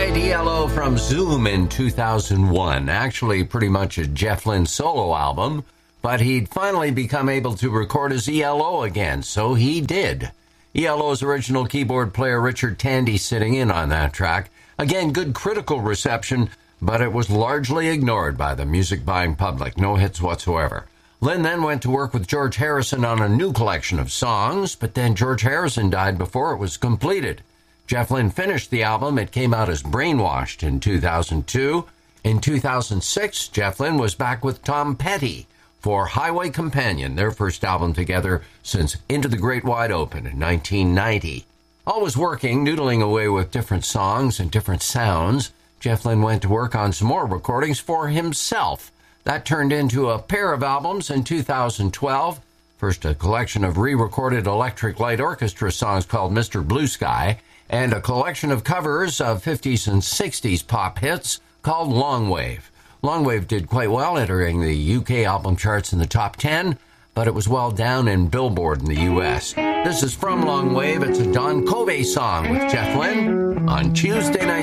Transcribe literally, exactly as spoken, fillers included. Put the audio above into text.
right, E L O from Zoom in two thousand one. Actually, pretty much a Jeff Lynne solo album, but he'd finally become able to record as E L O again, so he did. E L O's original keyboard player Richard Tandy sitting in on that track. Again, good critical reception, but it was largely ignored by the music-buying public. No hits whatsoever. Lynne then went to work with George Harrison on a new collection of songs, but then George Harrison died before it was completed. Jeff Lynne finished the album. It came out as Brainwashed in two thousand two. In two thousand six, Jeff Lynne was back with Tom Petty for Highway Companion, their first album together since Into the Great Wide Open in nineteen ninety. Always working, noodling away with different songs and different sounds, Jeff Lynne went to work on some more recordings for himself. That turned into a pair of albums in two thousand twelve. First, a collection of re-recorded Electric Light Orchestra songs called Mister Blue Sky, and a collection of covers of fifties and sixties pop hits called Long Wave. Long Wave did quite well, entering the U K album charts in the top ten, but it was well down in Billboard in the U S. This is from Long Wave. It's a Don Covey song with Jeff Lynne on Tuesday night.